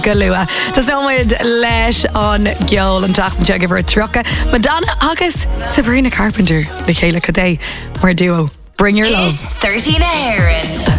Galua. Tás nóid leis an geol an teach an bhar trocha. Madonna agus Sabrina Carpenter le chéile cadé mar duo. Bring your love. 13 a Heron.